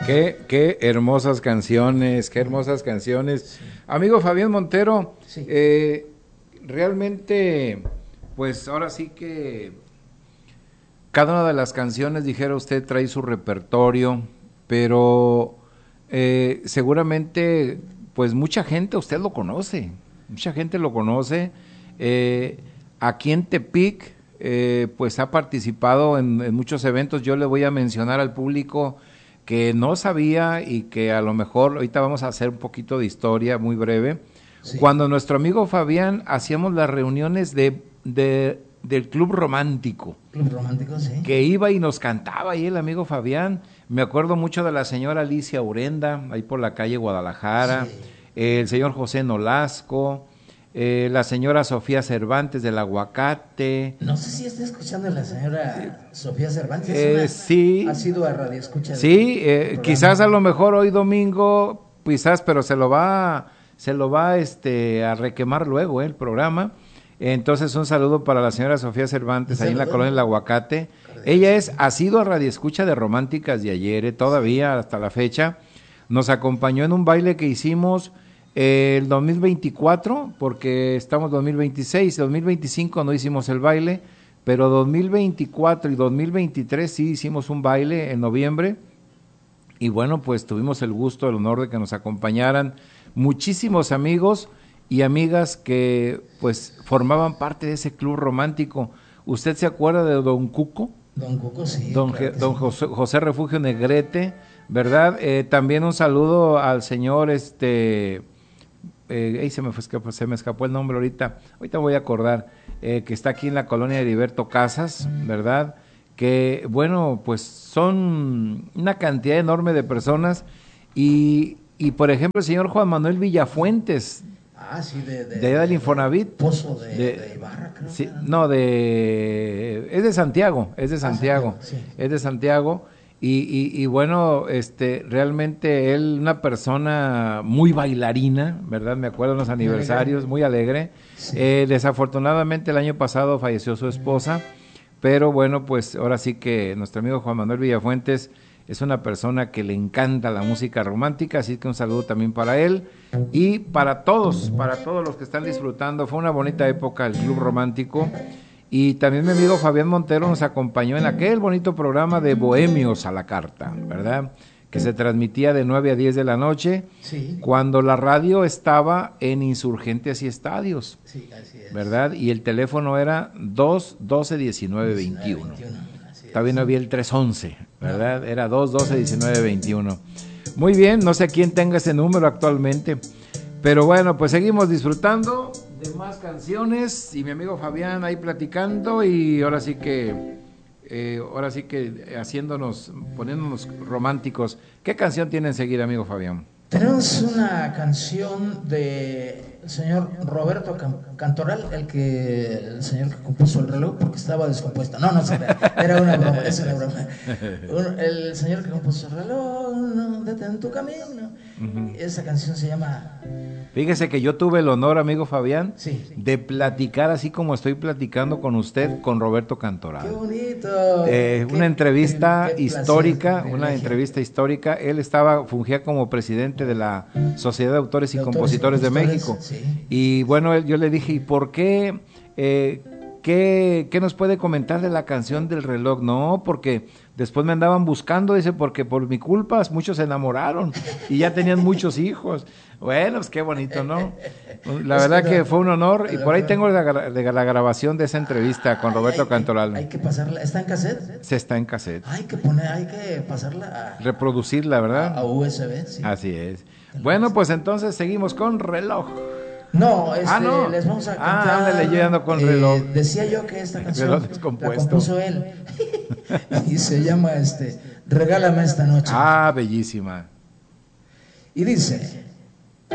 Qué hermosas canciones, qué hermosas canciones. Sí. Amigo Fabián Montero, sí. Realmente, pues ahora sí que cada una de las canciones, dijera usted, trae su repertorio, pero seguramente, pues mucha gente usted lo conoce, mucha gente lo conoce. Aquí en Tepic, pues ha participado en muchos eventos. Yo le voy a mencionar al público que no sabía y que a lo mejor ahorita vamos a hacer un poquito de historia muy breve. Sí. Cuando nuestro amigo Fabián hacíamos las reuniones del Club Romántico. Club Romántico, sí. Que iba y nos cantaba ahí el amigo Fabián. Me acuerdo mucho de la señora Alicia Urenda, ahí por la calle Guadalajara. Sí. El señor José Nolasco. La señora Sofía Cervantes del Aguacate. No sé si está escuchando la señora Sofía Cervantes. Sí. Ha sido a radio escucha. Sí, quizás a lo mejor hoy domingo, quizás, pero se lo va a requemar luego el programa. Entonces un saludo para la señora Sofía Cervantes, ahí en la colonia del Aguacate. Ella ha sido a radio escucha de Románticas de ayer, todavía hasta la fecha. Nos acompañó en un baile que hicimos el 2024, porque estamos 2026, 2025 no hicimos el baile, pero 2024 y 2023 sí hicimos un baile en noviembre, y bueno, pues tuvimos el gusto, el honor de que nos acompañaran muchísimos amigos y amigas que pues formaban parte de ese club romántico. ¿Usted se acuerda de Don Cuco? Don Cuco, sí. Don José Refugio Negrete, ¿verdad? También un saludo al señor se me escapó el nombre ahorita voy a acordar, que está aquí en la colonia de Heriberto Casas, ¿verdad? Que bueno, pues son una cantidad enorme de personas y por ejemplo el señor Juan Manuel Villafuentes, sí, del Infonavit, Pozo de Ibarra, creo. Sí, no, es de Santiago, sí. Es de Santiago. Y bueno, realmente él, una persona muy bailarina, ¿verdad? Me acuerdo en los aniversarios, muy alegre. Sí. Desafortunadamente el año pasado falleció su esposa, pero bueno, pues ahora sí que nuestro amigo Juan Manuel Villafuentes es una persona que le encanta la música romántica, así que un saludo también para él y para todos los que están disfrutando. Fue una bonita época el Club Romántico. Y también mi amigo Fabián Montero nos acompañó en aquel bonito programa de Bohemios a la Carta, ¿verdad? Que se transmitía de 9 a 10 de la noche, sí, cuando la radio estaba en Insurgentes y Estadios, sí, así es, ¿verdad? Y el teléfono era 212-1921. Todavía no había el 311, ¿verdad? No. Era 212-1921. Muy bien, no sé quién tenga ese número actualmente, pero bueno, pues seguimos disfrutando de más canciones y mi amigo Fabián ahí platicando y ahora sí que poniéndonos románticos. ¿Qué canción tiene enseguida, amigo Fabián? Tenemos una canción de el señor Roberto Cantoral, el señor que compuso el reloj, porque estaba descompuesto. No, era una broma, es una broma. El señor que compuso el reloj, no, detén tu camino. Uh-huh. Esa canción se llama... Fíjese que yo tuve el honor, amigo Fabián, sí, de platicar así como estoy platicando con usted, con Roberto Cantoral. ¡Qué bonito! Una entrevista histórica, entrevista histórica. Él fungía como presidente de la Sociedad de Autores y Compositores de México. Sí. Y bueno, yo le dije, ¿y por qué? ¿Qué nos puede comentar de la canción del reloj? No, porque después me andaban buscando, dice, porque por mi culpa muchos se enamoraron y ya tenían muchos hijos. Bueno, pues qué bonito, ¿no? La verdad que fue un honor y por ahí tengo la grabación de esa entrevista con Roberto Cantoral. Hay que pasarla, ¿está en cassette? Se está en cassette. Hay que pasarla reproducirla, ¿verdad? A USB, sí. Así es. Bueno, pues entonces seguimos con reloj. No, no, les vamos a cantar. Ándale, yo ando con reloj. Decía yo que esta canción la compuso él y se llama Regálame esta noche. Bellísima. Y dice...